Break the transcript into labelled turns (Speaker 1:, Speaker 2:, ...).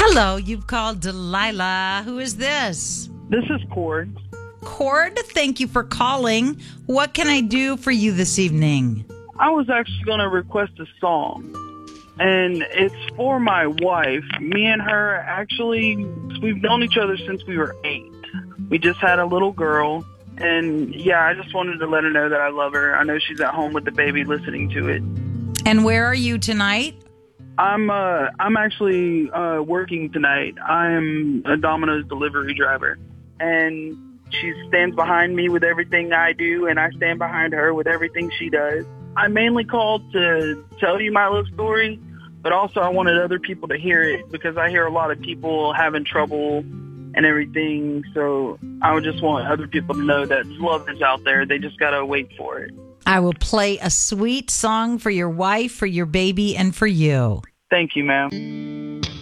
Speaker 1: Hello, you've called Delilah. Who is this?
Speaker 2: This is Cord.
Speaker 1: Cord, thank you for calling. What can I do for you this evening?
Speaker 2: I was actually going to request a song, and it's for my wife. Me and her, actually, we've known each other since we were 8. We just had a little girl, and yeah, I just wanted to let her know that I love her. I know she's at home with the baby listening to it.
Speaker 1: And where are you tonight?
Speaker 2: I'm actually working tonight. I am a Domino's delivery driver, and she stands behind me with everything I do, and I stand behind her with everything she does. I mainly called to tell you my love story, but also I wanted other people to hear it because I hear a lot of people having trouble and everything. So I would just want other people to know that love is out there. They just got to wait for it.
Speaker 1: I will play a sweet song for your wife, for your baby, and for you.
Speaker 2: Thank you, ma'am.